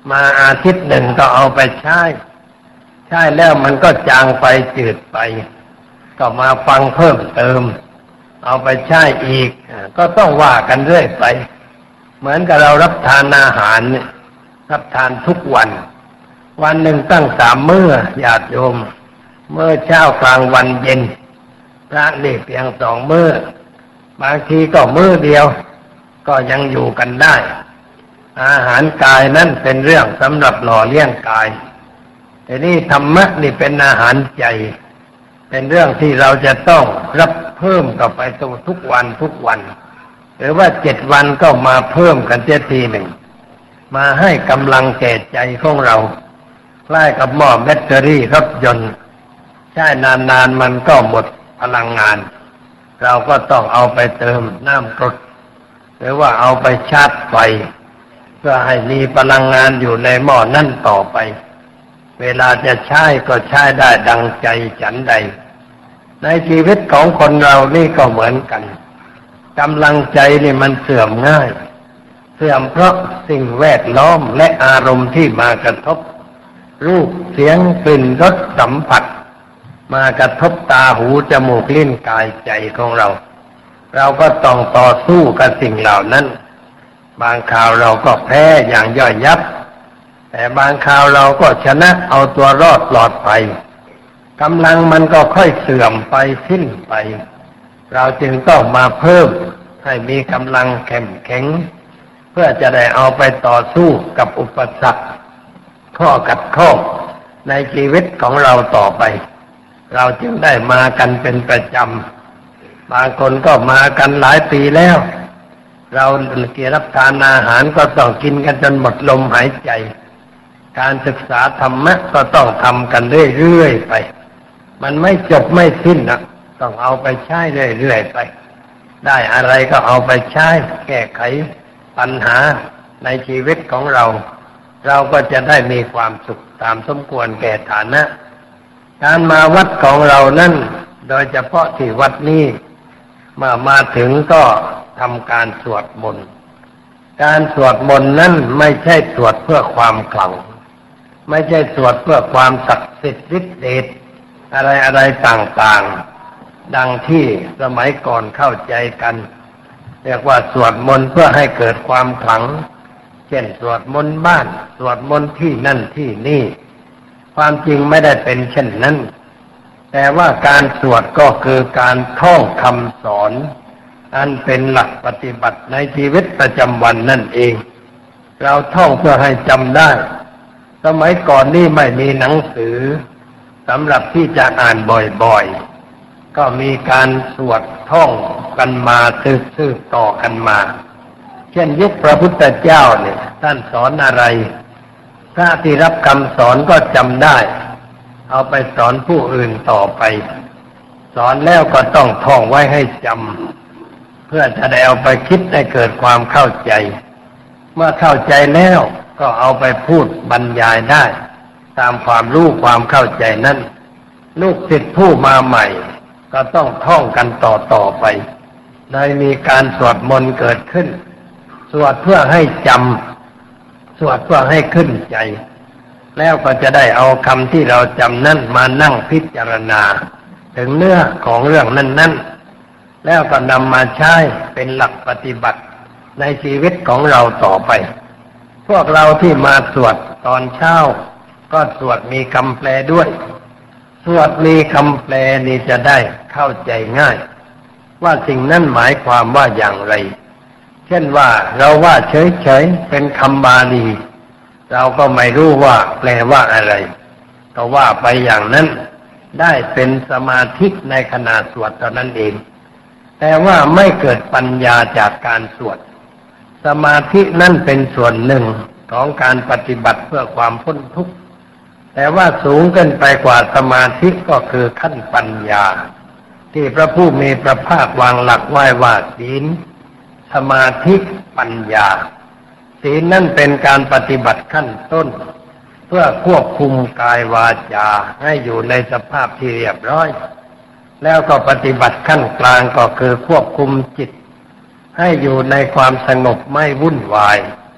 มาอาทิตย์หนึ่งก็เอาไปใช้แล้วมันก็จางไปจืดไปก็มาฟังเพิ่มเติมเอาไปใช้อีกก็ต้องว่ากันเรื่อยไปเหมือนกับเรารับทานอาหารเนี่ยรับทานทุกวันหนึ่งตั้ง3 มื้อญาติโยมมื้อเช้ากลางวันเย็นพระนี่เพียง2 มื้อบางทีก็มื้อเดียวก็ยังอยู่กันได้อาหารกายนั่นเป็นเรื่องสำหรับหล่อเลี้ยงกายแต่นี่ธรรมะนี่เป็นอาหารใจเป็นเรื่องที่เราจะต้องรับเพิ่มเข้าไปทุกวันหรือว่า7 วันก็มาเพิ่มกันเสียทีหนึ่งมาให้กำลังแก่ใจของเราคล้ายกับหม้อแบตเตอรี่รถยนต์ใช้นานๆมันก็หมดพลังงานเราก็ต้องเอาไปเติมน้ำกรดหรือว่าเอาไปชาร์จไฟเพื่อให้มีพลังงานอยู่ในหม้อนั่นต่อไปเวลาจะใช้ก็ใช้ได้ดังใจฉันใดในชีวิตของคนเรานี่ก็เหมือนกันกำลังใจนี่มันเสื่อมง่ายเสื่อมเพราะสิ่งแวดล้อมและอารมณ์ที่มากระทบรูปเสียงกลิ่นรสสัมผัสมากระทบตาหูจมูกลิ้นกายใจของเราก็ต้องต่อสู้กับสิ่งเหล่านั้นบางคราวเราก็แพ้อย่างย่อยยับแต่บางคราวเราก็ชนะเอาตัวรอดปลอดภัยกำลังมันก็ค่อยเสื่อมไปสิ้นไปเราจึงต้องมาเพิ่มให้มีกำลังเข้มแข็งเพื่อจะได้เอาไปต่อสู้กับอุปสรรคข้อขัดข้องในชีวิตของเราต่อไปเราจึงได้มากันเป็นประจำบางคนก็มากันหลายปีแล้วเราเกี่ยวรับทานอาหารก็ต้องกินกันจนหมดลมหายใจการศึกษาธรรมะก็ต้องทำกันเรื่อยๆไปมันไม่จบไม่สิ้นนะต้องเอาไปใช้เรื่อยๆไปได้อะไรก็เอาไปใช้แก้ไขปัญหาในชีวิตของเราก็จะได้มีความสุขตามสมควรแก่ฐานะการมาวัดของเรานั้นโดยเฉพาะที่วัดนี้เมื่อมาถึงก็ทำการสวดมนต์การสวดมนต์นั้นไม่ใช่สวดเพื่อความขลังไม่ใช่สวดเพื่อความศักดิ์สิทธิ์ฤทธิ์เดชอะไรต่างๆดังที่สมัยก่อนเข้าใจกันเรียกว่าสวดมนต์เพื่อให้เกิดความขลังเช่นสวดมนต์บ้านสวดมนต์ที่นั่นที่นี่ความจริงไม่ได้เป็นเช่นนั้นแต่ว่าการสวดก็คือการท่องคำสอนอันเป็นหลักปฏิบัติในชีวิตประจำวันนั่นเองเราท่องเพื่อให้จำได้สมัยก่อนนี่ไม่มีหนังสือสำหรับที่จะอ่านบ่อยๆก็มีการสวดท่องกันมาสืบต่อกันมาเช่นยุคพระพุทธเจ้าเนี่ยท่านสอนอะไรพระที่รับคำสอนก็จำได้เอาไปสอนผู้อื่นต่อไปสอนแล้วก็ต้องท่องไว้ให้จำเพื่อจะได้เอาไปคิดให้เกิดความเข้าใจเมื่อเข้าใจแล้วก็เอาไปพูดบรรยายได้ตามความรู้ความเข้าใจนั้นลูกศิษย์ผู้มาใหม่ก็ต้องท่องกันต่อไปได้มีการสวดมนต์เกิดขึ้นสวดเพื่อให้จำสวดเพื่อให้ขึ้นใจแล้วก็จะได้เอาคำที่เราจำนั้นมานั่งพิจารณาถึงเนื้อของเรื่องนั้นๆแล้วก็นำมาใช้เป็นหลักปฏิบัติในชีวิตของเราต่อไปพวกเราที่มาสวดตอนเช้าก็สวดมีคำแปลด้วยสวดมีคำแปลนี่จะได้เข้าใจง่ายว่าสิ่งนั้นหมายความว่าอย่างไรเช่นว่าเราว่าเฉยๆเป็นคำบาลีเราก็ไม่รู้ว่าแปลว่าอะไรก็ว่าไปอย่างนั้นได้เป็นสมาธิในขณะสวดเท่านั้นเองแต่ว่าไม่เกิดปัญญาจากการสวดสมาธินั่นเป็นส่วนหนึ่งของการปฏิบัติเพื่อความพ้นทุกข์แต่ว่าสูงขึ้นไปกว่าสมาธิก็คือขั้นปัญญาที่พระผู้มีพระภาควางหลักไว้ว่าศีลสมาธิปัญญาศีลนั่นเป็นการปฏิบัติขั้นต้นเพื่อควบคุมกายวาจาให้อยู่ในสภาพที่เรียบร้อยแล้วก็ปฏิบัติขั้นกลางก็คือควบคุมจิตให้อยู่ในความสงบไม่วุ่นวาย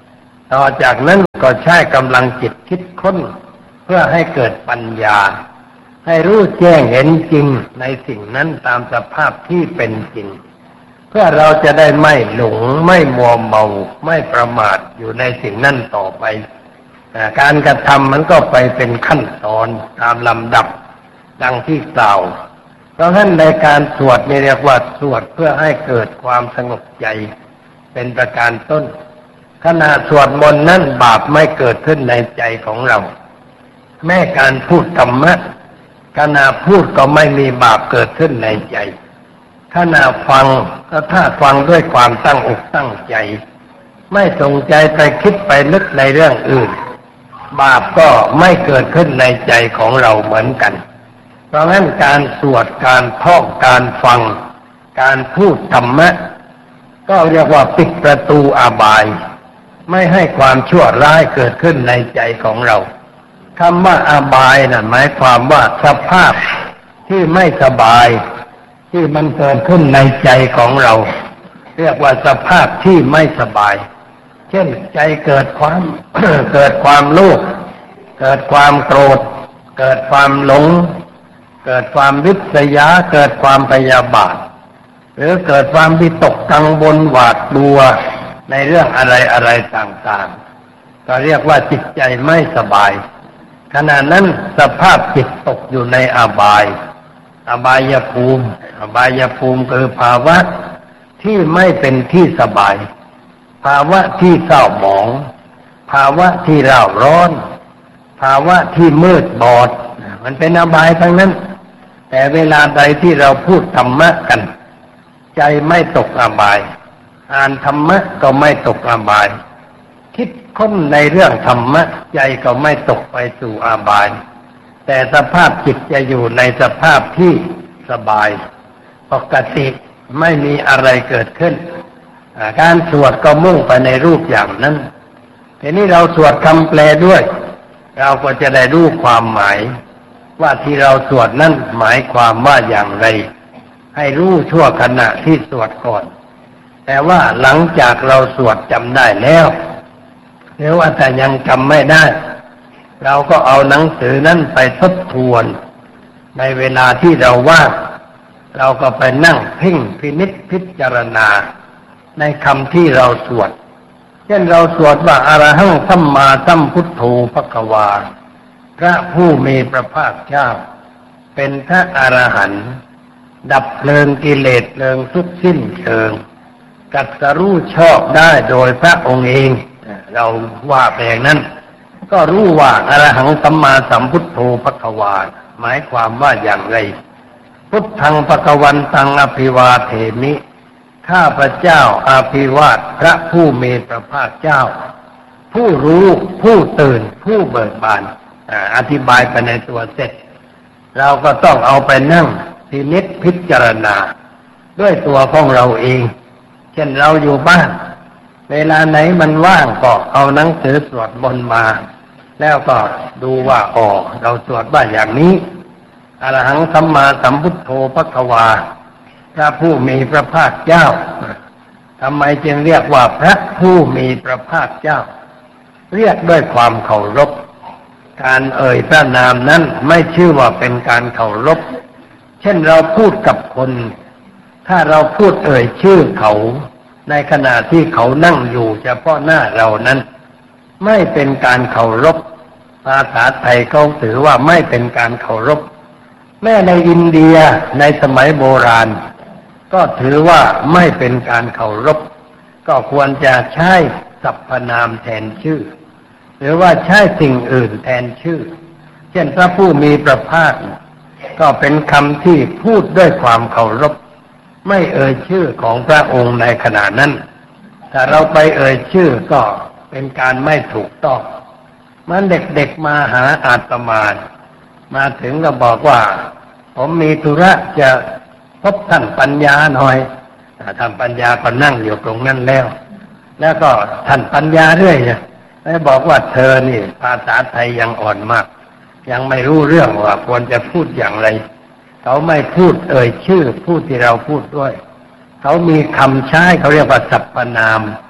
ต่อจากนั้นก็ใช้กำลังจิตคิดค้นเพื่อให้เกิดปัญญาให้รู้แจ้งเห็นจริงในสิ่งนั้นตามสภาพที่เป็นจริงเพื่อเราจะได้ไม่หลงไม่มัวเมาไม่ประมาทอยู่ในสิ่งนั้นต่อไปการกระทำมันก็ไปเป็นขั้นตอนตามลำดับดังที่กล่าวเพราะฉะนั้นในการสวดนี่เรียกว่าสวดเพื่อให้เกิดความสงบใจเป็นประการต้นขณะสวดมนต์นั้นบาปไม่เกิดขึ้นในใจของเราแม้การพูดธรรมะขณะพูดก็ไม่มีบาปเกิดขึ้นในใจขณะฟังก็ถ้าฟังด้วยความตั้งอกตั้งใจไม่ส่งใจไปคิดไปนึกในเรื่องอื่นบาปก็ไม่เกิดขึ้นในใจของเราเหมือนกันเพราะงั้นการสวดการท่องการฟังการพูดธรรมะก็เรียกว่าปิดประตูอบายไม่ให้ความชั่วร้ายเกิดขึ้นในใจของเราคำว่าอบายนั่นหมายความว่าสภาพที่ไม่สบายที่มันเกิดขึ้นในใจของเราเรียกว่าสภาพที่ไม่สบายเช่นใจเกิดความ เกิดความโลภเกิดความโกรธเกิดความหลงเกิดความริษยาเกิดความพยาบาทหรือเกิดความวิตกกังวลหวาดกลัวในเรื่องอะไรต่างๆก็เรียกว่าจิตใจไม่สบายขณะนั้นสภาพจิตตกอยู่ในอบายภูมิคือภาวะที่ไม่เป็นที่สบายภาวะที่เศร้าหมองภาวะที่เร่าร้อนภาวะที่มืดบอดมันเป็นอบายทั้งนั้นแต่เวลาใดที่เราพูดธรรมะกันใจไม่ตกอบายอ่านธรรมะก็ไม่ตกอบายคิดค้นในเรื่องธรรมะใจก็ไม่ตกไปสู่อบายแต่สภาพจิตจะอยู่ในสภาพที่สบายปกติไม่มีอะไรเกิดขึ้นการสวดก็มุ่งไปในรูปอย่างนั้นทีนี้เราสวดคำแปลด้วยเราก็จะได้รู้ความหมายว่าที่เราสวดนั้นหมายความว่าอย่างไรให้รู้ชั่วขณะที่สวดก่อนแต่ว่าหลังจากเราสวดจำได้แล้วหรือว่าแต่ยังจำไม่ได้เราก็เอาหนังสือนั้นไปทบทวนในเวลาที่เราว่างเราก็ไปนั่งเพ่งพินิจพิจารณาในคำที่เราสวดเช่นเราสวดว่าอรหังสัมมาสัมพุทโธภควาพระผู้มีพระภาคเจ้าเป็นพระอรหันต์ดับเพลิงกิเลสเพลิงทุกสิ้นเชิงตรัสรู้ชอบได้โดยพระองค์เองเราว่าไปอย่างนั้นก็รู้ว่าอรหังสัมมาสัมพุทโธภควาหมายความว่าอย่างไรพุทธังภควันตังอภิวาเทมิข้าพเจ้าอภิวาทพระผู้มีพระภาคเจ้าผู้รู้ผู้ตื่นผู้เบิกบานอธิบายไปในตัวเสร็จเราก็ต้องเอาไปนั่งพินิจพิจารณาด้วยตัวของเราเองเช่นเราอยู่บ้านเวลาไหนมันว่างก็เอาหนังสือสวดมนต์มาแล้วก็ดูว่าเราสวดว่าอย่างนี้อรหังสัมมาสัมพุทโธภควาพระผู้มีพระภาคเจ้าทำไมจึงเรียกว่าพระผู้มีพระภาคเจ้าเรียกด้วยความเคารพการเอ่ยพระนามนั้นไม่ชื่อว่าเป็นการเคารพเช่นเราพูดกับคนถ้าเราพูดเอ่ยชื่อเขาในขณะที่เขานั่งอยู่เฉพาะหน้าเรานั้นไม่เป็นการเคารพภาษาไทยเขาถือว่าไม่เป็นการเคารพแม้ในอินเดียในสมัยโบราณก็ถือว่าไม่เป็นการเคารพก็ควรจะใช้สรรพนามแทนชื่อหรือว่าใช้สิ่งอื่นแทนชื่อเช่นพระผู้มีพระภาคก็เป็นคำที่พูดด้วยความเคารพไม่เอ่ยชื่อของพระองค์ในขณะนั้นถ้าเราไปเอ่ยชื่อก็เป็นการไม่ถูกต้องมันเด็กๆมาหาอาตมาถึงก็บอกว่าผมมีธุระจะพบท่านปัญญาหน่อยท่านปัญญาก็นั่งอยู่ตรงนั้นแล้วก็ท่านปัญญาเรื่อยแล้วบอกว่าเธอนี่ภาษาไทยยังอ่อนมากยังไม่รู้เรื่องว่าควรจะพูดอย่างไรเขาไม่พูดเอ่ยชื่อผู้ที่เราพูดด้วยเขามีคำใช้เขาเรียกว่าสรรพนาม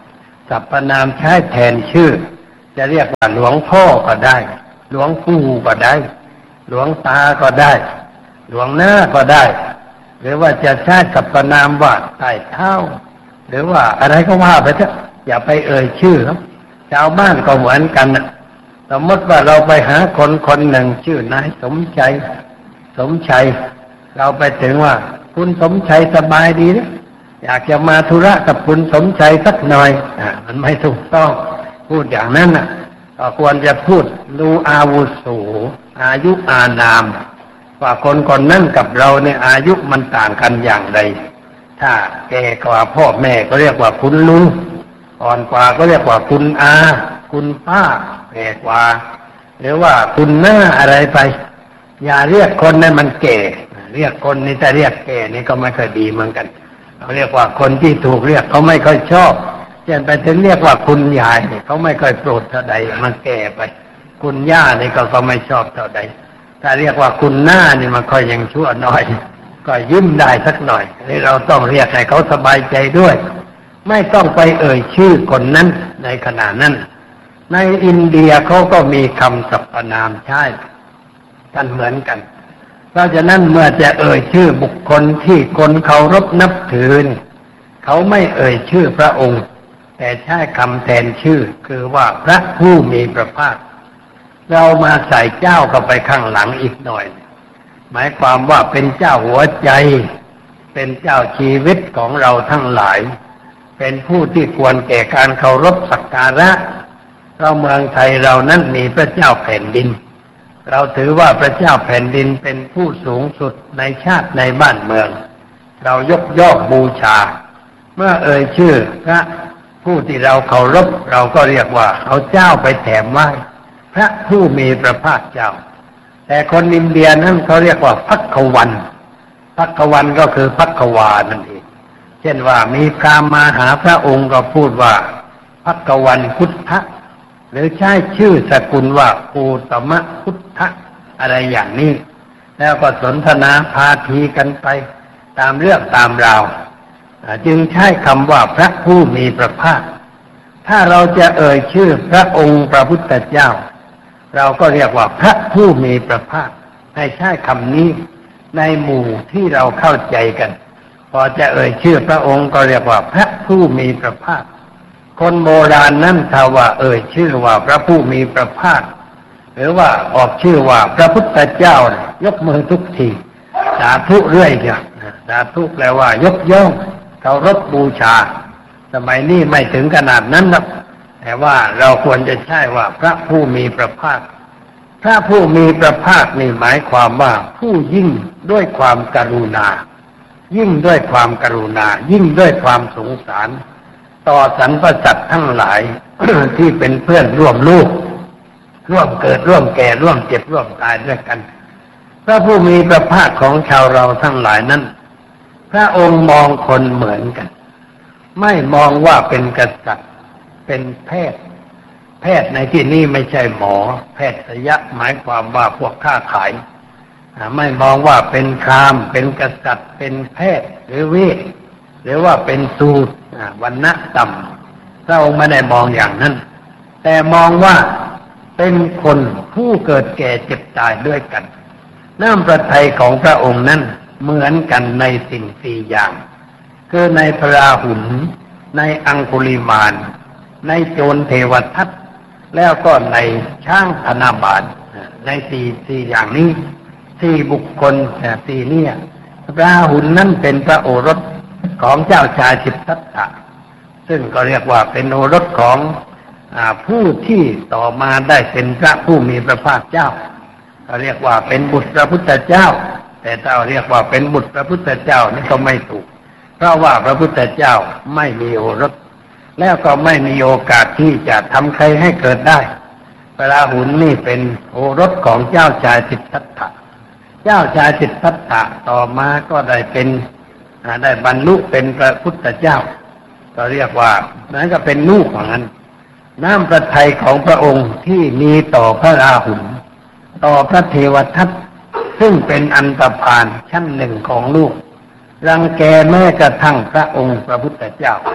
สรรพนามใช้แทนชื่อจะเรียกว่าหลวงพ่อก็ได้หลวงปู่ก็ได้หลวงตาก็ได้หลวงหน้าก็ได้หรือว่าจะใช้สรรพนามว่าใต้เท้าหรือว่าอะไรก็ว่าไปเถอะอย่าไปเอ่ยชื่อครับชาวบ้านก็เหมือนกันนะสมมติว่าเราไปหาคนคนหนึ่งชื่อนายสมชัยเราไปถึงว่าคุณสมชัยสบายดีนะอยากจะมาธุระกับคุณสมชัยสักหน่อยมันไม่ถูกต้องพูดอย่างนั้นน่ะก็ควรจะพูดดูอาวุโสอายุอานามว่าคนคนนั้นกับเราเนี่ยอายุมันต่างกันอย่างไรถ้าแก่กว่าพ่อแม่ก็เรียกว่าคุณลุงอ่อนกว่าก็เรียกว่าคุณอาคุณป้าแก่กว่าหรือว่าคุณหน้าอะไรไปอย่าเรียกคนนั้นมันแก่เรียกคนนี้แต่เรียกแก่นี่ก็ไม่ค่อยดีเหมือนกันเขาเรียกว่าคนที่ถูกเรียกเขาไม่ค่อยชอบเช่นไปถึงเรียกว่าคุณยายเขาไม่ค่อยโปรดเท่าใดมันแก่ไปคุณย่านี่ก็ไม่ชอบเท่าใดถ้าเรียกว่าคุณหน้านี่มันค่อยยังชั่วน้อยก็ยิ้มได้สักหน่อยนี่เราต้องเรียกให้เขาสบายใจด้วยไม่ต้องไปเอ่ยชื่อคนนั้นในขณะนั้นในอินเดียเขาก็มีคำสรรพนามใช้กันเหมือนกันเพราะฉะนั้นเมื่อจะเอ่ยชื่อบุคคลที่คนเคารพนับถือเขาไม่เอ่ยชื่อพระองค์แต่ใช้คำแทนชื่อคือว่าพระผู้มีพระภาคเรามาใส่เจ้าเข้าไปข้างหลังอีกหน่อยหมายความว่าเป็นเจ้าหัวใจเป็นเจ้าชีวิตของเราทั้งหลายเป็นผู้ที่ควรแก่การเคารพสักการะเราเมืองไทยเรานั้นมีพระเจ้าแผ่นดินเราถือว่าพระเจ้าแผ่นดินเป็นผู้สูงสุดในชาติในบ้านเมืองเรายกย่องบูชาเมื่อเอ่ยชื่อพระผู้ที่เราเคารพเราก็เรียกว่าเอาเจ้าไปแถมไหว้พระผู้มีพระภาคเจ้าแต่คนอินเดียนั้นเขาเรียกว่าภัควันก็คือภัควานั่นเองเช่นว่ามีพราหมณ์มาหาพระองค์ก็พูดว่าภัควันพุทธะหรือใช้ชื่อสกุลว่าปูตมะพุทธะอะไรอย่างนี้แล้วก็สนทนาพาทีกันไปตามเรื่องตามราวจึงใช้คำว่าพระผู้มีพระภาคถ้าเราจะเอ่ยชื่อพระองค์พระพุทธเจ้าเราก็เรียกว่าพระผู้มีพระภาคให้ใช้คำนี้ในหมู่ที่เราเข้าใจกันพอจะเอ่ยชื่อพระองค์ก็เรียกว่าพระผู้มีพระภาคคนโบราณนั้นถ้าว่าเอ่ยชื่อว่าพระผู้มีพระภาคหรือว่าออกชื่อว่าพระพุทธเจ้ายกมือทุกทีสาธุเรื่อยเดียวสาธุแปลว่ายกย่องเคารพบูชาสมัยนี้ไม่ถึงขนาดนั้นหรอกแต่ว่าเราควรจะใช้ว่าพระผู้มีพระภาคพระผู้มีพระภาคนี่หมายความว่าผู้ยิ่งด้วยความกรุณายิ่งด้วยความกรุณายิ่งด้วยความสงสารต่อสรรพสัตว์ทั้งหลาย ที่เป็นเพื่อนร่วมลูกร่วมเกิดร่วมแก่ร่วมเจ็บร่วมตายด้วยกันพระผู้มีพระภาคของชาวเราทั้งหลายนั้นพระองค์มองคนเหมือนกันไม่มองว่าเป็นกษัตริย์เป็นแพทย์ในที่นี้ไม่ใช่หมอแพทยะหมายความว่าพวกค้าขายไม่มองว่าเป็นพราหมณ์เป็นกษัตริย์เป็นแพทย์หรือเวชหรือว่าเป็นสูตรวรรณะต่ำพระองค์ไม่ได้มองอย่างนั้นแต่มองว่าเป็นคนผู้เกิดแก่เจ็บตายด้วยกันน้ำพระทัยของพระองค์นั้นเหมือนกันในสิ่งสี่อย่างคือในพระราหุลในอังคุลิมานในโจรเทวทัตแล้วก็ในช้างธนาบาลในสี่อย่างนี้สี่บุคคลสี่เนี่ยพระราหุลนั้นเป็นพระโอรสของเจ้าชายสิทธัตถะซึ่งก็เรียกว่าเป็นโอรสของผู้ที่ต่อมาได้เป็นพระผู้มีพระภาคเจ้าก็เรียกว่าเป็นบุตรพระพุทธเจ้าแต่ถ้าเรียกว่าเป็นบุตรพระพุทธเจ้านี่ก็ไม่ถูกเพราะว่าพระพุทธเจ้าไม่มีโอรสแล้วก็ไม่มีโอกาสที่จะทำใครให้เกิดได้พระราหุลนี่เป็นโอรสของเจ้าชายสิทธัตถะเจ้าชายสิทธัตถะต่อมาก็ได้บรรลุเป็นพระพุทธเจ้าก็เรียกว่านั้นก็เป็นลูกของนั้นน้ำพระทัยของพระองค์ที่มีต่อพระราหุลต่อพระเทวทัตซึ่งเป็นอันตพาลชั้นหนึ่งของลูกรังแกแม้กระทั่งพระองค์พระพุทธเจ้า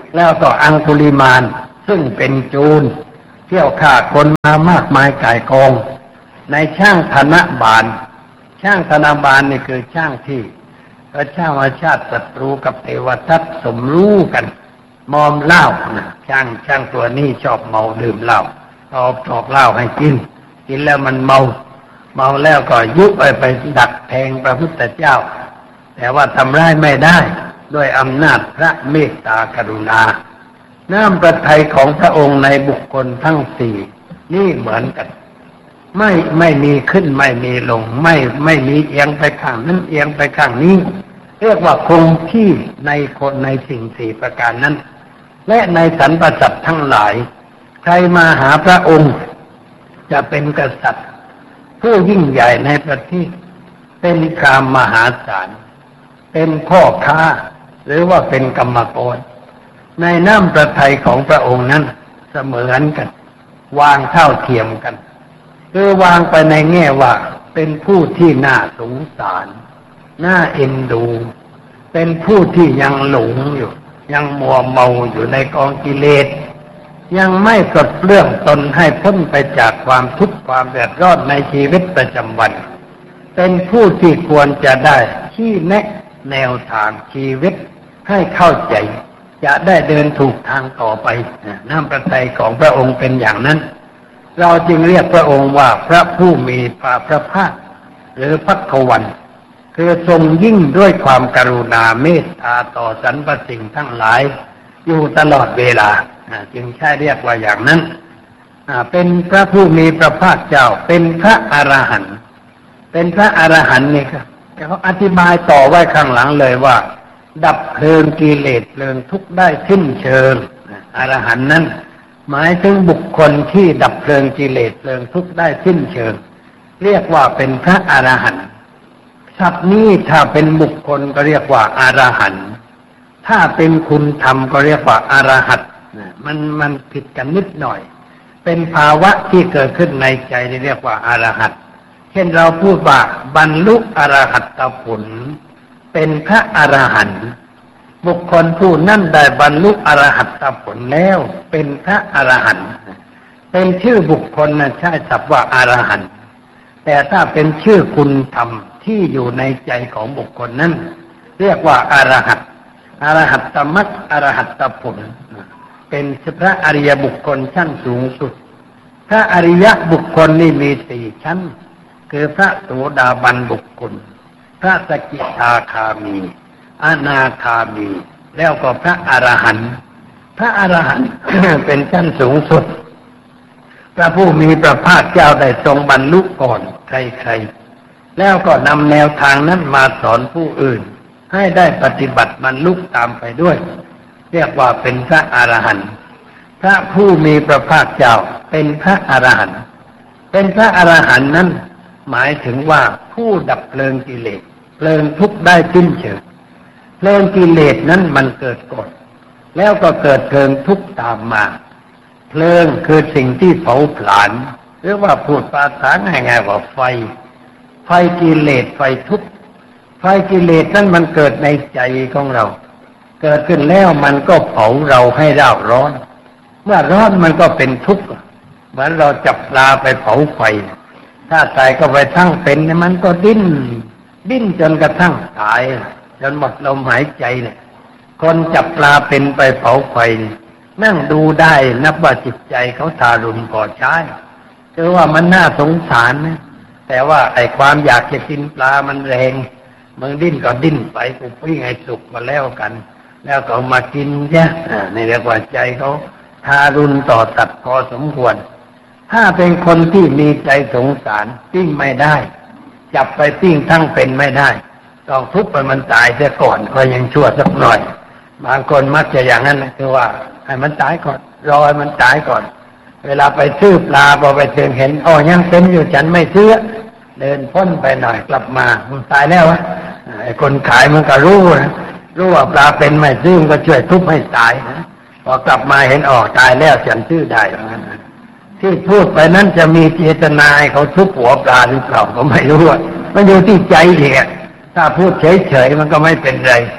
แล้วก็อังคุลิมานซึ่งเป็นโจรเที่ยวฆ่าคนมามากมายก่ายกองในช่างธนบาลช่างธนบาลนี่คือช่างที่พระเจ้าอาชาติศัตรูกับเทวทัตสมรู้กันมอมเหล้านะช่างตัวนี้ชอบเมาดื่มเหล้าชอบเหล้าให้กินแล้วมันเมาแล้วก็ยุไปดักแทงพระพุทธเจ้าแต่ว่าทำร้ายไม่ได้ด้วยอำนาจพระเมตตากรุณาน้ำพระทัยของพระองค์ในบุคคลทั้งสี่นี่เหมือนกันไม่มีขึ้นไม่มีลงไม่มีเอียงไปข้างนั้นเอียงไปข้างนี้เรียกว่าคงที่ในคนในสิ่งสี่ประการนั้นและในสรรพสัตว์ทั้งหลายใครมาหาพระองค์จะเป็นกษัตริย์ผู้ยิ่งใหญ่ในประเทศเป็นกามมหาศาลเป็นพ่อค้าหรือว่าเป็นกรรมกรในน้ำพระทัยของพระองค์นั้นเสมือนกันวางเท่าเทียมกันคือวางไปในแง่ว่าเป็นผู้ที่น่าสงสารน่าเอ็นดูเป็นผู้ที่ยังหลงอยู่ยังมัวเมาอยู่ในกองกิเลสยังไม่ปลดเปลื้องตนให้พ้นไปจากความทุกข์ความเดือดร้อนในชีวิตประจำวันเป็นผู้ที่ควรจะได้ชี้แนะแนวทางชีวิตให้เข้าใจจะได้เดินถูกทางต่อไปน้ำพระทัยของพระองค์เป็นอย่างนั้นเราจึงเรียกพระองค์ว่าพระผู้มีพระภาคหรือภัควันคือทรงยิ่งด้วยความกรุณาเมตตาต่อสรรพสิ่งทั้งหลายอยู่ตลอดเวลาจึงใช้เรียกว่าอย่างนั้นเป็นพระผู้มีพระภาคเจ้าเป็นพระอรหันต์เป็นพระอรหันต์นี่ครับเขาอธิบายต่อไว้ข้างหลังเลยว่าดับเพลิงกิเลสเพลิงทุกข์ได้สิ้นเชิงอรหันต์นั้นหมายถึงบุคคลที่ดับเพลิงกิเลสเพลิงทุกข์ได้สิ้นเชิงเรียกว่าเป็นพระอรหันต์ศัพท์นี้ถ้าเป็นบุคคลก็เรียกว่าอรหันต์ถ้าเป็นคุณธรรมก็เรียกว่าอรหัตมันผิดกันนิดหน่อยเป็นภาวะที่เกิดขึ้นในใจที่เรียกว่าอรหัตเช่นเราพูดว่าบรรลุอรหัตผลเป็นพระอรหันต์บุคคลผู้นั่นได้บรรลุอรหัตผลแล้วเป็นพระอรหันต์เป็นชื่อบุคคลนะใช้ศัพท์ว่าอรหันต์แต่ถ้าเป็นชื่อคุณธรรมที่อยู่ในใจของบุคคลนั้นเรียกว่าอรหัตอรหัตตมรรคอรหัตผลเป็นพระอริยบุคคลชั้นสูงสุดพระอริยบุคคลนี่มีสี่ชั้นคือพระโสดาบันบุคคลพระสกิทาคามีอนาคามีแล้วก็พระอรหันต์พระอรหันต์ เป็นชั้นสูงสุดพระผู้มีพระภาคเจ้าได้ทรงบรรลุก่อนใครๆแล้วก็นำแนวทางนั้นมาสอนผู้อื่นให้ได้ปฏิบัติบรรลุตามไปด้วยเรียกว่าเป็นพระอรหันต์พระผู้มีพระภาคเจ้าเป็นพระอรหันต์เป็นพระอรหันต์นั้นหมายถึงว่าผู้ดับเพลิงกิเลสเพลิงทุกข์ได้สิ้นเชิงเพลิงกิเลสนั้นมันเกิดก่อนแล้วก็เกิดเพลิงทุกข์ตามมาเพลิงคือสิ่งที่เผาผลาญหรือว่าพูดภาษาง่ายๆว่าไฟกิเลสไฟทุกข์ไฟกิเลสนั้นมันเกิดในใจของเราเกิดขึ้นแล้วมันก็เผาเราให้เราร้อนเมื่อร้อนมันก็เป็นทุกข์เหมือนเราจับปลาไปเผาไฟถ้าใส่ก็ไปทั้งเป็นมันก็ดิ้นจนกระทั่งตายจนหมดลมหายใจเนี่ยคนจับปลาเป็นไปเผาไฟนั่งดูได้นับว่าจิตใจเขาทารุณพอใช้คือว่ามันน่าสงสารนะแต่ว่าไอ้ความอยากจะกินปลามันแรงมึงดิ้นก็ดิ้นไปกูปิ้งให้สุกมาแล้วกันแล้วก็มากินใช่ในเรียกว่าใจเขาทารุณต่อสัตว์พอสมควรถ้าเป็นคนที่มีใจสงสารปิ้งไม่ได้จับไปปิ้งทั้งเป็นไม่ได้ต้องทุบไปมันตายเสียก่อนก็ยังชั่วสักหน่อยบางคนมักจะอย่างนั้นนะคือว่าให้มันตายก่อนรอให้มันตายก่อนเวลาไปซื้อปลาพอไปถึงเห็นยังเป็นอยู่ฉันไม่ซื้อเดินพ้นไปหน่อยกลับมามันตายแล้ววะไอ้คนขายมันก็รู้ว่าปลาเป็นไม่ซื้อมันก็ช่วยทุบให้ตายนะพอกลับมาเห็นตายแล้วฉันซื้อได้ที่พูดไปนั้นจะมีเจตนาให้เขาทุบหัวปลาหรือเปล่าก็ไม่รู้มันอยู่ที่ใจเองถ้าพูดเฉยๆมันก็ไม่เป็นไร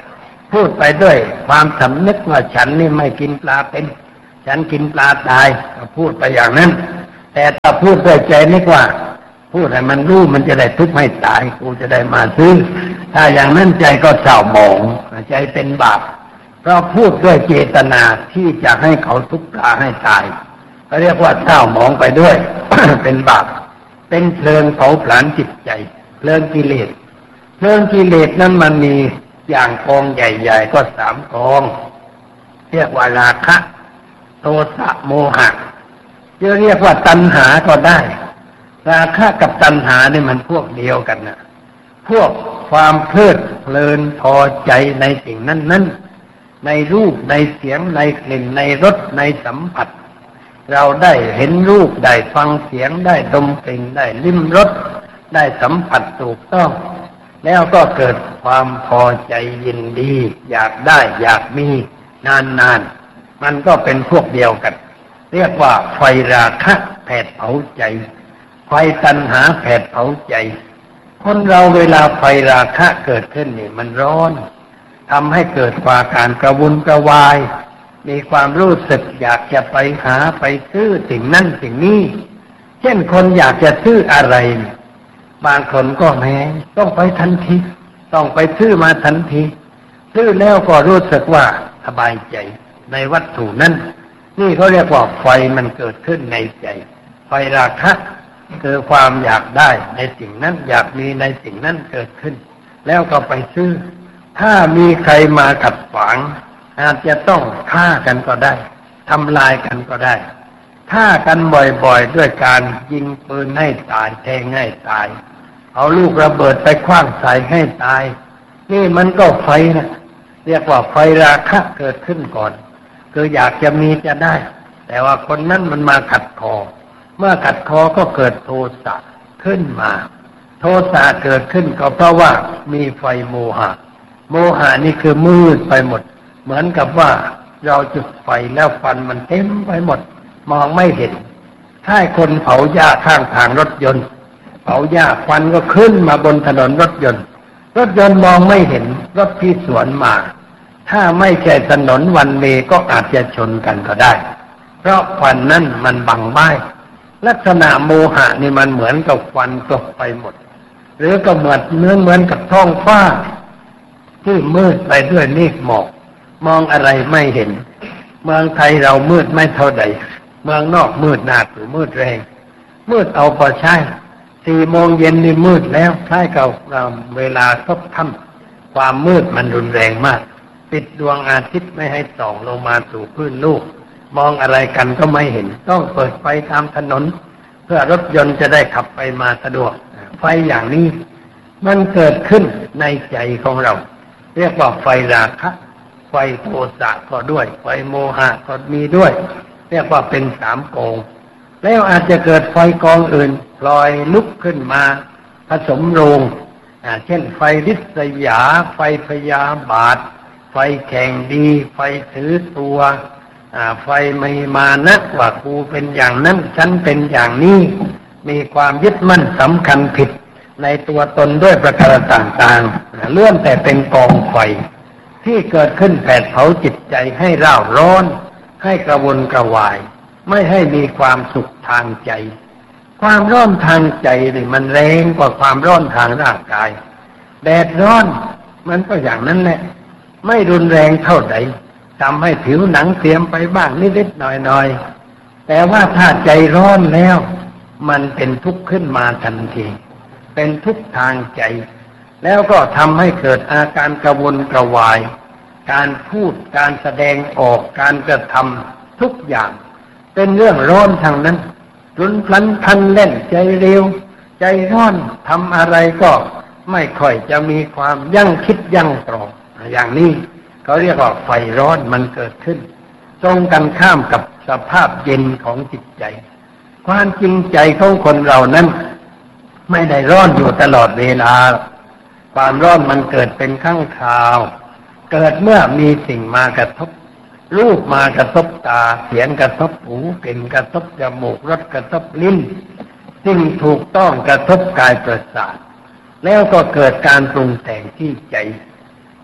พูดไปด้วยความสำนึกว่าฉันนี่ไม่กินปลาเป็นฉันกินปลาตายพูดไปอย่างนั้นแต่ถ้าพูดด้วยใจนึกว่าพูดให้มันรู้มันจะได้ทุบให้ตายกูจะได้มาซื้อถ้าอย่างนั้นใจก็เศร้าหมองใจเป็นบาปเพราะพูดด้วยเจตนาที่จะให้เขาทุบปลาให้ตายเขาเรียกว่าเศร้าหมองไปด้วย เป็นบาปเป็นเพลิงเผาผลาญจิตใจเพลิงกิเลสเพลิงกิเลสนั้นมันมีอย่างกองใหญ่ๆก็3 กองเรียกว่าราคะโทสะโมหะจะเรียกว่าตัณหาก็ได้ราคะกับตัณหาเนี่ยมันพวกเดียวกันนะพวกความเพลิดเพลินพอใจในสิ่งนั้นๆในรูปในเสียงในกลิ่นในรสในสัมผัสเราได้เห็นรูปได้ฟังเสียงได้ดมกลิ่นได้ลิ้มรสได้สัมผัสถูกต้องแล้วก็เกิดความพอใจยินดีอยากได้อยากมีนานๆมันก็เป็นพวกเดียวกันเรียกว่าไฟราคะแผดเผาใจไฟตัณหาแผดเผาใจคนเราเวลาไฟราคะเกิดขึ้นนี่มันร้อนทำให้เกิดความการกระวนกระวายมีความรู้สึกอยากจะไปหาไปซื้อสิ่งนั้นสิ่งนี้เช่นคนอยากจะซื้ออะไรบางคนก็แม้ต้องไปทันทีต้องไปซื้อมาทันทีซื้อแล้วก็รู้สึกว่าสบายใจในวัตถุนั้นนี่เขาเรียกว่าไฟมันเกิดขึ้นในใจไฟราคะคือความอยากได้ในสิ่งนั้นอยากมีในสิ่งนั้นเกิดขึ้นแล้วก็ไปซื้อถ้ามีใครมาขัดขวางอาจจะต้องฆ่ากันก็ได้ทำลายกันก็ได้ฆ่ากันบ่อยๆด้วยการยิงปืนให้ตายแทงให้ตายเอาลูกระเบิดไปขว้างใส่ให้ตายนี่มันก็ไฟนะเรียกว่าไฟราคะเกิดขึ้นก่อนคืออยากจะมีจะได้แต่ว่าคนนั้นมันมาขัดคอเมื่อขัดคอก็เกิดโทสะขึ้นมาโทสะเกิดขึ้นก็เพราะว่ามีไฟโมหะโมหะนี่คือมืดไปหมดเหมือนกับว่าเราจุดไฟแล้วควันมันเต็มไปหมดมองไม่เห็นถ้าคนเผาหญ้าข้างทางรถยนต์เผาหญ้าควันก็ขึ้นมาบนถนนรถยนต์มองไม่เห็นรถที่สวนมาถ้าไม่ใช่ถนนวันเวย์ก็อาจจะชนกันก็ได้เพราะควันนั้นมันบังใบลักษณะโมหะนี่มันเหมือนกับควันตกไปหมดหรือก็เหมือนกับท้องฟ้าที่มืดไปด้วยเมฆหมอกมองอะไรไม่เห็นเมืองไทยเรามืดไม่เท่าใดเมืองนอกมืดหนักหรือมืดแรงมืดเอาพอใช้4 โมงเย็นนี่มืดแล้วใช่กับเวลาทบค่ำความมืดมันรุนแรงมากปิดดวงอาทิตย์ไม่ให้ส่องลงมาสู่พื้นโลกมองอะไรกันก็ไม่เห็นต้องเปิดไฟตามถนนเพื่อรถยนต์จะได้ขับไปมาสะดวกไฟอย่างนี้มันเกิดขึ้นในใจของเราเรียกว่าไฟราคะไฟโทสะก็ด้วยไฟโมหะก็มีด้วยเรียกว่าเป็น3 กองแล้วอาจจะเกิดไฟกองอื่นลอยลุกขึ้นมาผสมโรงเช่นไฟริษยาไฟพยาบาทไฟแข่งดีไฟถือตัวไฟไม่มานะว่ากูเป็นอย่างนั้นฉันเป็นอย่างนี้มีความยึดมั่นสำคัญผิดในตัวตนด้วยประการต่างๆล้วนแต่เป็นกองไฟที่เกิดขึ้นแผดเผาจิตใจให้ร่าร้อนให้กระวนกระวายไม่ให้มีความสุขทางใจความร้อนทางใจนี่มันแรงกว่าความร้อนทางร่างกายแดดร้อนมันก็อย่างนั้นแหละไม่รุนแรงเท่าใดทำให้ผิวหนังเสียมไปบ้างนิดๆหน่อยๆแต่ว่าถ้าใจร้อนแล้วมันเป็นทุกข์ขึ้นมาทันทีเป็นทุกข์ทางใจแล้วก็ทำให้เกิดอาการกระวนกระวายการพูดการแสดงออกการกระทำทุกอย่างเป็นเรื่องร้อนทางนั้นรุนพลันทันเล่นใจเร็วใจร้อนทำอะไรก็ไม่ค่อยจะมีความยั้งคิดยั้งตรองอย่างนี้เขาเรียกว่าไฟร้อนมันเกิดขึ้นตรงกันข้ามกับสภาพเย็นของจิตใจความจริงใจของคนเรานั้นไม่ได้ร้อนอยู่ตลอดเวลาความร้อนมันเกิดเป็นครั้งคราวเกิดเมื่อมีสิ่งมากระทบรูปมากระทบตาเสียงกระทบหูกลิ่นกระทบจมูกรสกระทบลิ้นสิ่งถูกต้องกระทบกายประสาทแล้วก็เกิดการปรุงแต่งที่ใจ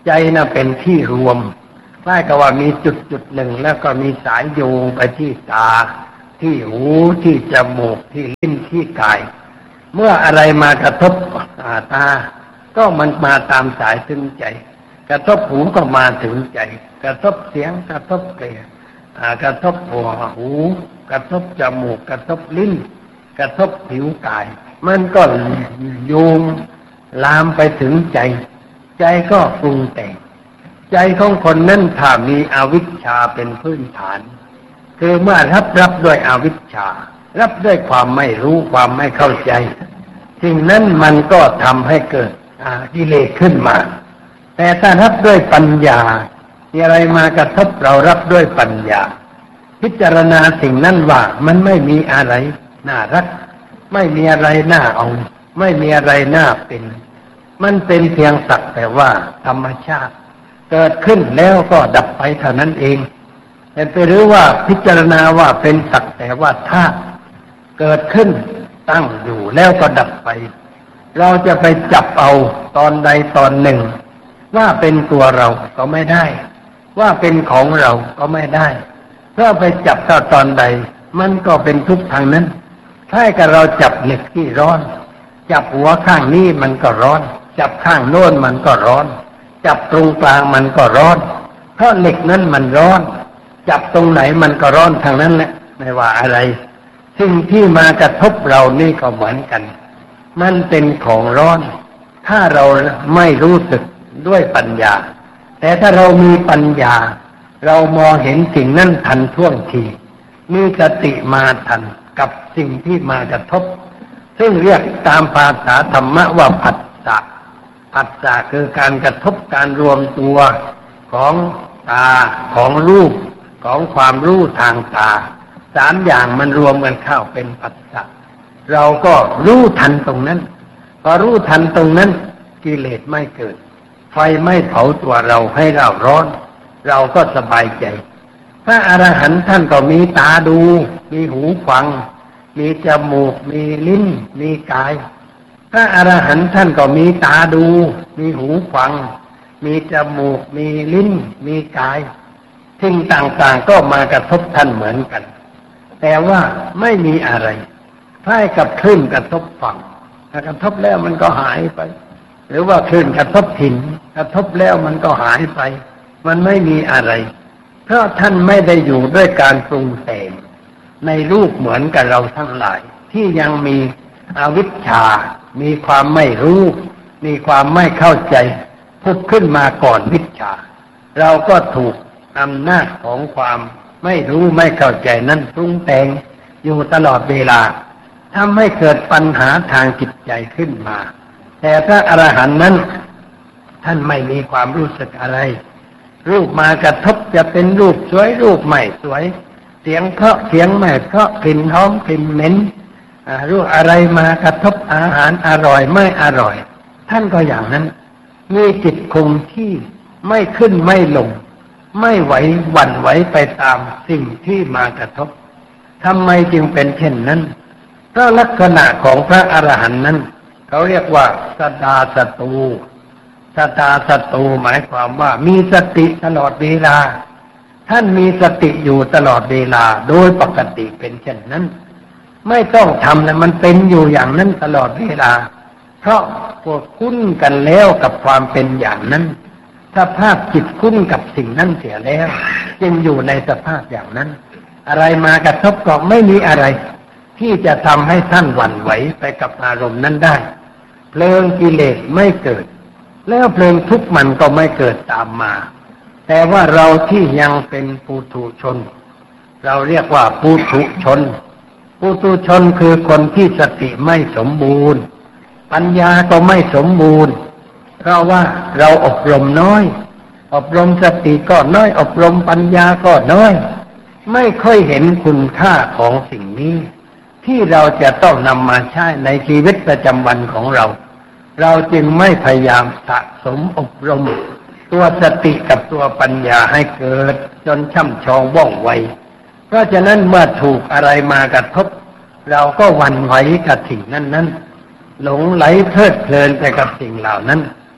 ใจน่ะเป็นที่รวมคล้ายกับว่ามีจุดหนึ่งแล้วก็มีสายโยงไปที่ตาที่หูที่จมูกที่ลิ้นที่กายเมื่ออะไรมากระทบตาก็มันมาตามสายถึงใจกระทบหูก็มาถึงใจกระทบเสียงกระทบกลิ่นกระทบหูกระทบจมูกกระทบลิ้นกระทบผิวกายมันก็โยงลามไปถึงใจใจก็ปรุงแต่งใจของคนนั้นถ้ามีอวิชชาเป็นพื้นฐานคือเมื่อรับด้วยอวิชชารับด้วยความไม่รู้ความไม่เข้าใจสิ่งนั้นมันก็ทำให้เกิดกิเลสขึ้นมาแต่ถ้ารับด้วยปัญญามีอะไรมากระทบเรารับด้วยปัญญาพิจารณาสิ่งนั้นว่ามันไม่มีอะไรน่ารักไม่มีอะไรน่าเอาไม่มีอะไรน่าเป็นมันเป็นเพียงสักแต่ว่าธรรมชาติเกิดขึ้นแล้วก็ดับไปเท่านั้นเองแต่ไปหรือว่าพิจารณาว่าเป็นสักแต่ว่าธาตุเกิดขึ้นตั้งอยู่แล้วก็ดับไปเราจะไปจับเอาตอนใดตอนหนึ่งว่าเป็นตัวเราก็ไม่ได้ว่าเป็นของเราก็ไม่ได้ถ้าไปจับเข้าตอนใดมันก็เป็นทุกข์ทางนั้นถ้ากับเราจับเหล็กที่ร้อนจับหัวข้างนี้มันก็ร้อนจับข้างโน้นมันก็ร้อนจับตรงกลางมันก็ร้อนเพราะเหล็กนั้นมันร้อนจับตรงไหนมันก็ร้อนทางนั้นแหละไม่ว่าอะไรสิ่งที่มากระทบเรานี่ก็เหมือนกันมันเป็นของร้อนถ้าเราไม่รู้สึกด้วยปัญญาแต่ถ้าเรามีปัญญาเรามองเห็นสิ่งนั้นทันท่วงทีมีสติมาทันกับสิ่งที่มากระทบซึ่งเรียกตามภาษาธรรมะว่าผัสสะผัสสะคือการกระทบการรวมตัวของตาของรูปของความรู้ทางตาสามอย่างมันรวมกันเข้าเป็นผัสสะเราก็รู้ทันตรงนั้นพอรู้ทันตรงนั้นกิเลสไม่เกิดไฟไม่เผาตัวเราให้เราร้อนเราก็สบายใจพระอรหันต์ท่านก็มีตาดูมีหูฟังมีจมูกมีลิ้นมีกายพระอรหันต์ท่านก็มีตาดูมีหูฟังมีจมูกมีลิ้นมีกายสิ่งต่างๆก็มากระทบท่านเหมือนกันแต่ว่าไม่มีอะไรคล้ายกับคลื่นกระทบฝั่งถ้ากระทบแล้วมันก็หายไปหรือว่าคลื่นกระทบหินกระทบแล้วมันก็หายไปมันไม่มีอะไรเพราะท่านไม่ได้อยู่ด้วยการปรุงแต่งในรูปเหมือนกับเราทั้งหลายที่ยังมีอวิชชามีความไม่รู้มีความไม่เข้าใจพุทธขึ้นมาก่อนวิชชาเราก็ถูกอำนาจของความไม่รู้ไม่เข้าใจนั้นปรุงแต่งอยู่ตลอดเวลาทำให้เกิดปัญหาทางจิตใจขึ้นมาแต่พระอรหันต์นั้นท่านไม่มีความรู้สึกอะไรรูปมากระทบจะเป็นรูปสวยรูปไม่สวยเสียงเพราะเสียงไม่เพราะกลิ่นหอมกลิ่นเหม็นรูปอะไรมากระทบอาหารอร่อยไม่อร่อยท่านก็อย่างนั้นมีจิตคงที่ไม่ขึ้นไม่ลงไม่ไหวหวั่นไหวไปตามสิ่งที่มากระทบทำไมจึงเป็นเช่นนั้นเพราะลักษณะของพระอรหันต์นั้นเขาเรียกว่าสตาสตูสตาสตูหมายความว่ามีสติตลอดเวลาท่านมีสติอยู่ตลอดเวลาโดยปกติเป็นเช่นนั้นไม่ต้องทำนะมันเป็นอยู่อย่างนั้นตลอดเวลาเพราะพวกคุ้นกันแล้วกับความเป็นอย่างนั้นถ้าภาพจิตคุ้นกับสิ่งนั้นเสียแล้วจึงอยู่ในสภาพอย่างนั้นอะไรมากระทบก็ไม่มีอะไรที่จะทำให้ท่านหวั่นไหวไปกับอารมณ์นั้นได้เพลิงกิเลสไม่เกิดแล้วเพลิงทุกข์มันก็ไม่เกิดตามมาแต่ว่าเราที่ยังเป็นปุถุชนเราเรียกว่าปุถุชนปุถุชนคือคนที่สติไม่สมบูรณ์ปัญญาก็ไม่สมบูรณ์เพราะว่าเราอบรมน้อยอบรมสติก็น้อยอบรมปัญญาก็น้อยไม่ค่อยเห็นคุณค่าของสิ่งนี้ที่เราจะต้องนำมาใช้ในชีวิตประจำวันของเราเราจึงไม่พยายามสะสมอบรมตัวสติกับตัวปัญญาให้เกิดจนช่ำชองว่องไวเพราะฉะนั้นเมื่อถูกอะไรมากระทบเราก็หวั่นไหวกับสิ่งนั้นหลงไหลเพลิดเพลินไปกับสิ่งเหล่านั้น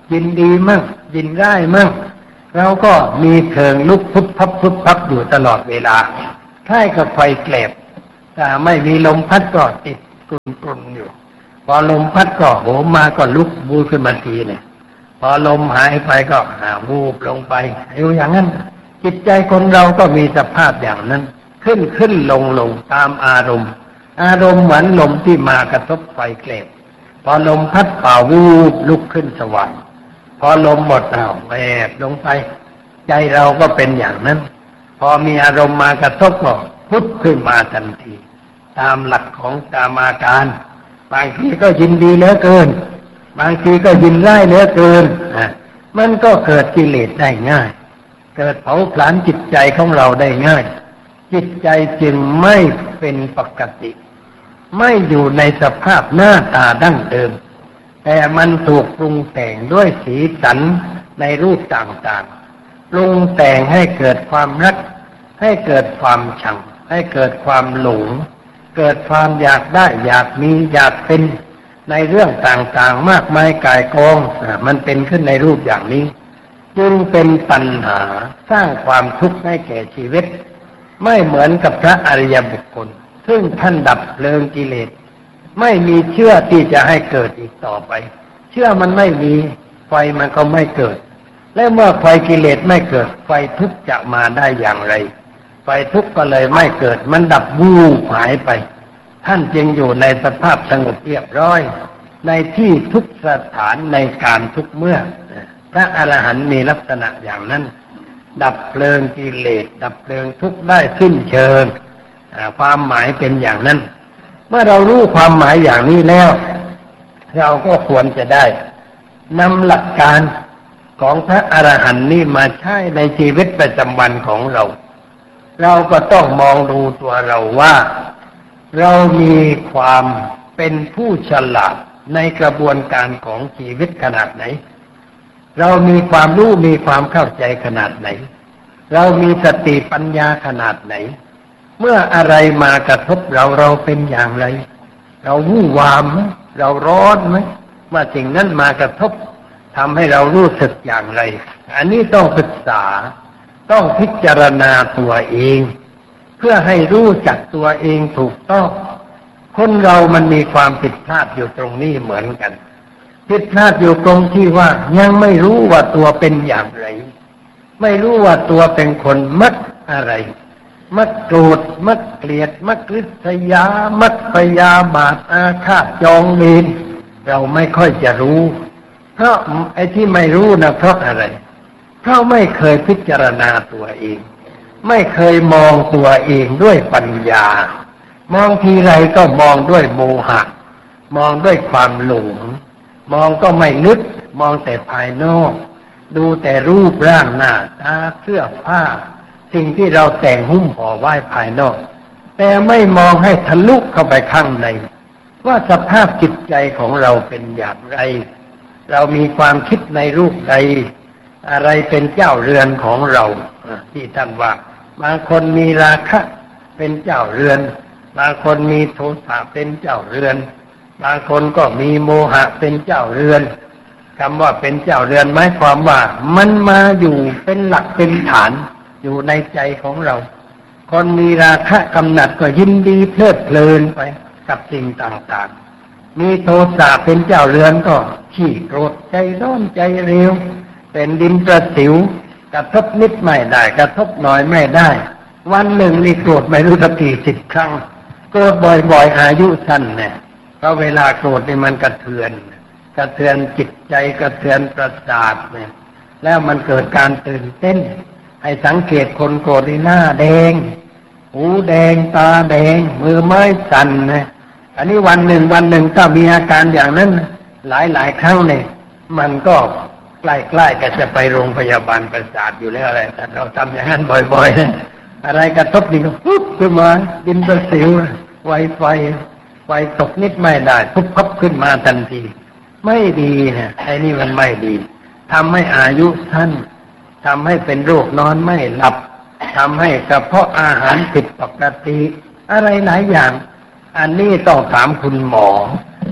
ยินดีมั่งยินร้ายมั่งเราก็มีเพลิงลุกพุบพับอยู่ตลอดเวลาคล้ายกับไฟแกลบถ้าไม่มีลมพัดก็ติดกลุ่นอยู่พอลมพัดก็โหมมาก็ลุกบูขึ้นมาทีเนี่ยพอลมหายไปก็วูบลงไปอยู่อย่างนั้นจิตใจคนเราก็มีสภาพอย่างนั้นขึ้นลงตามอารมณ์เหมือนลมที่มากระทบไฟแกลบพอลมพัดเป่าวูบลุกขึ้นสว่างพอลมหมดแวบลงไปใจเราก็เป็นอย่างนั้นพอมีอารมณ์มากระทบก็พุทธขึ้นมาทันทีตามหลักของกามอาการบางทีก็ยินดีเหลือเกินบางทีก็ยินร้ายเหลือเกินมันก็เกิดกิเลสได้ง่ายเกิดเผาผลาญจิตใจของเราได้ง่ายจิตใจจึงไม่เป็นปกติไม่อยู่ในสภาพหน้าตาดั้งเดิมแต่มันถูกปรุงแต่งด้วยสีสันในรูปต่างๆปรุงแต่งให้เกิดความรักให้เกิดความชังให้เกิดความหลงเกิดความอยากได้อยากมีอยากเป็นในเรื่องต่างๆมากมายก่ายกองมันเป็นขึ้นในรูปอย่างนี้จึงเป็นปัญหาสร้างความทุกข์ให้แก่ชีวิตไม่เหมือนกับพระอริยบุคคลซึ่งท่านดับเพลิงกิเลสไม่มีเชื้อที่จะให้เกิดอีกต่อไปเชื้อมันไม่มีไฟมันก็ไม่เกิดและเมื่อไฟกิเลสไม่เกิดไฟทุกข์จะมาได้อย่างไรไฟทุกข์ก็เลยไม่เกิดมันดับวูบหายไปท่านจึงอยู่ในสภาพสงบเรียบร้อยในที่ทุกสถานในการทุกเมื่อพระอรหันต์มีลักษณะอย่างนั้นดับเพลิงกิเลสดับเพลิงทุกข์ได้สิ้นเชิงความหมายเป็นอย่างนั้นเมื่อเรารู้ความหมายอย่างนี้แล้วเราก็ควรจะได้นำหลักการของพระอรหันต์นี้มาใช้ในชีวิตประจำวันของเราเราก็ต้องมองดูตัวเราว่าเรามีความเป็นผู้ฉลาดในกระบวนการของชีวิตขนาดไหนเรามีความรู้มีความเข้าใจขนาดไหนเรามีสติปัญญาขนาดไหนเมื่ออะไรมากระทบเราเป็นอย่างไรเราวู่วามไหมเราร้อนไหมว่าสิ่งนั้นมากระทบทำให้เรารู้สึกอย่างไรอันนี้ต้องศึกษาต้องพิจารณาตัวเองเพื่อให้รู้จักตัวเองถูกต้องคนเรามันมีความผิดพลาดอยู่ตรงนี้เหมือนกันผิดพลาดอยู่ตรงที่ว่ายังไม่รู้ว่าตัวเป็นอย่างไรไม่รู้ว่าตัวเป็นคนมักอะไรมักโกรธมักเกลียดมักริษยามักพยาบาทอาฆาตจองเวรเราไม่ค่อยจะรู้เพราะไอ้ที่ไม่รู้นะเพราะอะไรเพราะไม่เคยพิจารณาตัวเองไม่เคยมองตัวเองด้วยปัญญามองทีไรก็มองด้วยโมหะมองด้วยความหลงมองก็ไม่ลึกมองแต่ภายนอกดูแต่รูปร่างหน้าตาเสื้อผ้าสิ่งที่เราแต่งหุ้มห่อไว้ภายนอกแต่ไม่มองให้ทะลุเข้าไปข้างในว่าสภาพจิตใจของเราเป็นอย่างไรเรามีความคิดในรูปใดอะไรเป็นเจ้าเรือนของเราที่ท่านว่าบางคนมีราคะเป็นเจ้าเรือนบางคนมีโทสะเป็นเจ้าเรือนบางคนก็มีโมหะเป็นเจ้าเรือนคำว่าเป็นเจ้าเรือนหมายความว่ามันมาอยู่เป็นหลักเป็นฐานอยู่ในใจของเราคนมีราคะกำหนัดก็ยินดีเพลิดเพลินไปกับสิ่งต่างๆมีโทสะเป็นเจ้าเรือนก็ขี้โกรธใจร้อนใจเร็วเป็นดินประสิวกระทบนิดไม่ได้กระทบหน่อยไม่ได้วันหนึ่งนี่โกรธไม่รู้สักกี่สิบครั้งโกรธบ่อยๆอายุสั้นเนี่ยเพราะเวลาโกรธนี่มันกระเทือนจิตใจกระเทือนประสาทเนี่ยแล้วมันเกิดการตื่นเต้นให้สังเกตคนโกรธนี่หน้าแดงหูแดงตาแดงมือไม้สั่นนะอันนี้วันหนึ่งถ้ามีอาการอย่างนั้นหลายครั้งเนี่ยมันก็ใกล้ๆก็จะไปโรงพยาบาลประสาทอยู่แล้วอะไรแต่เราทำอย่างนั้นบ่อยๆนะอะไรกระทบนี่ก็ปุ๊บขึ้นมาดินประสิวไฟตกนิดไม่ได้ปุ๊บพับขึ้นมาทันทีไม่ดีนะไอ้นี่มันไม่ดีทำให้อายุสั้นทำให้เป็นโรคนอนไม่หลับทำให้กระเพาะอาหารผิดปกติอะไรหลายอย่างอันนี้ต้องถามคุณหมอ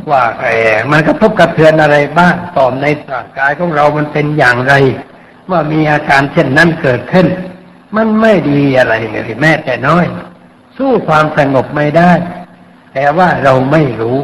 ว่ามันกระทบกระเทือนอะไรบ้างต่อในร่างกายของเรามันเป็นอย่างไรเมื่อมีอาการเช่นนั้นเกิดขึ้นมันไม่ดีอะไรเลยแม้แต่น้อยสู้ความสงบไม่ได้แต่ว่าเราไม่รู้